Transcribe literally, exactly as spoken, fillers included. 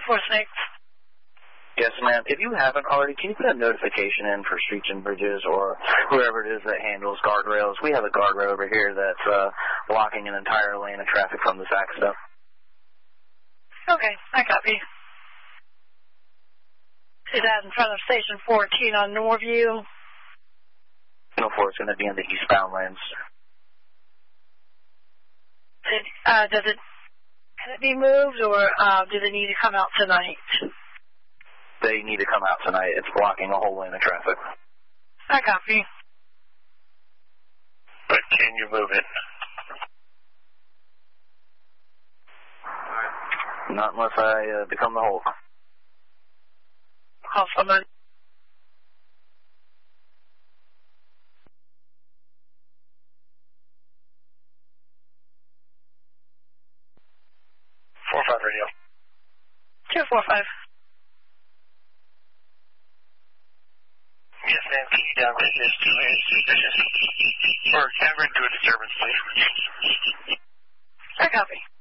four six. Yes, ma'am. If you haven't already, can you put a notification in for Streets and Bridges or whoever it is that handles guardrails? We have a guardrail over here that's uh, blocking an entire lane of traffic from this accident. Okay, I copy. See that in front of Station fourteen on Norview? No, four is going to be in the eastbound lanes. Did, uh, does it, can it be moved or uh, do they need to come out tonight? They need to come out tonight. It's blocking a whole lane of traffic. I copy. But can you move it? Not unless I uh, become the Hulk. Call somebody. four five radio. two four five. Yes, ma'am. Can you down business to a suspicious or Cameron to a disturbance, please? I copy.